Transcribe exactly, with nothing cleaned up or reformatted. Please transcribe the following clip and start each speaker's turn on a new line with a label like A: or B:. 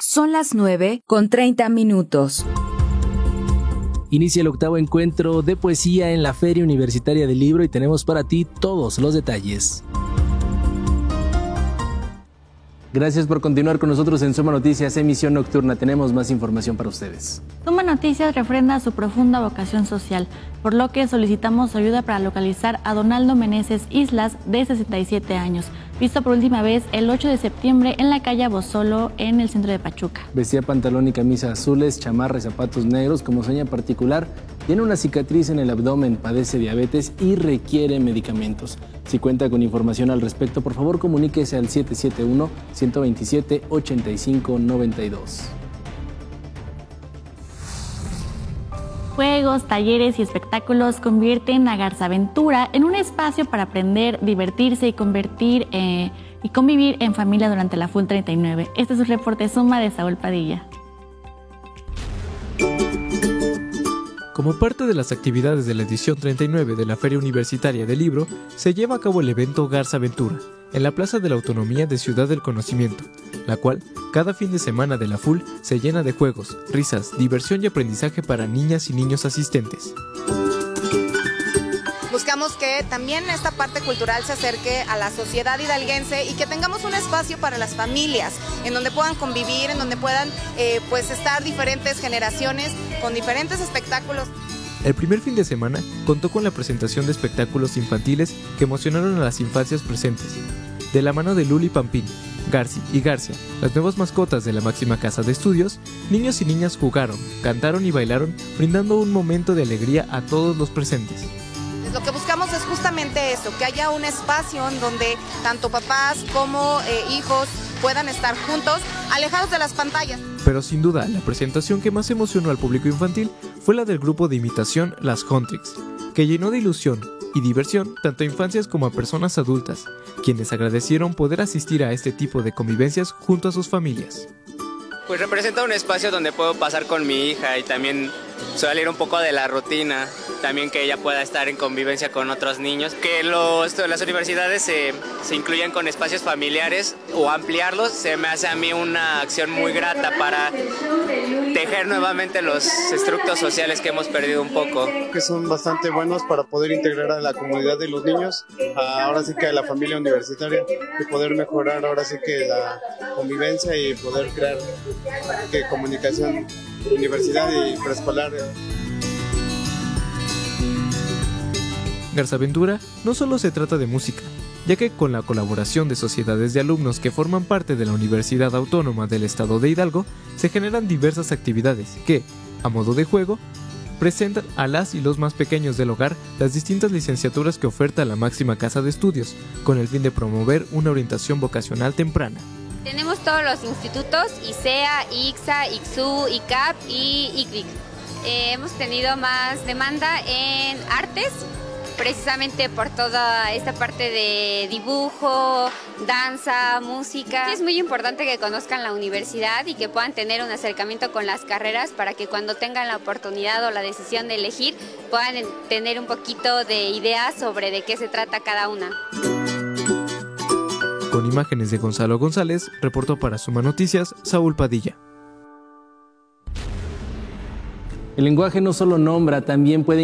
A: Son las nueve con treinta minutos.
B: Inicia el octavo encuentro de poesía en la Feria Universitaria del Libro y tenemos para ti todos los detalles. Gracias por continuar con nosotros en Suma Noticias, emisión nocturna. Tenemos más información para ustedes.
C: Suma Noticias refrenda su profunda vocación social, por lo que solicitamos ayuda para localizar a Donaldo Meneses Islas, de sesenta y siete años, visto por última vez el ocho de septiembre en la calle Bozolo, en el centro de Pachuca.
B: Vestía pantalón y camisa azules, chamarra y zapatos negros. Como seña particular, tiene una cicatriz en el abdomen, padece diabetes y requiere medicamentos. Si cuenta con información al respecto, por favor comuníquese al siete siete uno, uno dos siete, ocho cinco nueve dos.
C: Juegos, talleres y espectáculos convierten a Garzaventura en un espacio para aprender, divertirse y convertir eh, y convivir en familia durante la Full treinta y nueve. Este es un reporte Suma de Saúl Padilla.
D: Como parte de las actividades de la edición treinta y nueve de la Feria Universitaria del Libro, se lleva a cabo el evento Garzaventura, en la Plaza de la Autonomía de Ciudad del Conocimiento, la cual, cada fin de semana de la Full, se llena de juegos, risas, diversión y aprendizaje para niñas y niños asistentes.
E: Buscamos que también esta parte cultural se acerque a la sociedad hidalguense y que tengamos un espacio para las familias, en donde puedan convivir, en donde puedan eh, pues estar diferentes generaciones con diferentes espectáculos.
D: El primer fin de semana contó con la presentación de espectáculos infantiles que emocionaron a las infancias presentes. De la mano de Luli Pampín, Garci y Garcia, las nuevas mascotas de la máxima casa de estudios, niños y niñas jugaron, cantaron y bailaron, brindando un momento de alegría a todos los presentes.
E: Lo que buscamos es justamente eso, que haya un espacio en donde tanto papás como eh, hijos puedan estar juntos, alejados de las pantallas.
D: Pero sin duda, la presentación que más emocionó al público infantil fue la del grupo de imitación Las Huntrix, que llenó de ilusión y diversión tanto a infancias como a personas adultas, quienes agradecieron poder asistir a este tipo de convivencias junto a sus familias.
F: Pues representa un espacio donde puedo pasar con mi hija y también salir un poco de la rutina, también que ella pueda estar en convivencia con otros niños, que los, las universidades se, se incluyan con espacios familiares o ampliarlos, se me hace a mí una acción muy grata para tejer nuevamente los estructos sociales que hemos perdido un poco.
G: Que son bastante buenos para poder integrar a la comunidad de los niños, a, ahora sí que a la familia universitaria, y poder mejorar ahora sí que la convivencia y poder crear que comunicación, universidad y preescolar.
D: Garzaventura no solo se trata de música, ya que con la colaboración de sociedades de alumnos que forman parte de la Universidad Autónoma del Estado de Hidalgo, se generan diversas actividades que, a modo de juego, presentan a las y los más pequeños del hogar las distintas licenciaturas que oferta la máxima casa de estudios, con el fin de promover una orientación vocacional temprana.
H: Tenemos todos los institutos, I C E A, I X A, I X U, I C A P y I C R I C. Eh, hemos tenido más demanda en artes, precisamente por toda esta parte de dibujo, danza, música. Es muy importante que conozcan la universidad y que puedan tener un acercamiento con las carreras para que cuando tengan la oportunidad o la decisión de elegir puedan tener un poquito de ideas sobre de qué se trata cada una.
D: Con imágenes de Gonzalo González, reportó para Suma Noticias, Saúl Padilla.
B: El lenguaje no solo nombra, también puede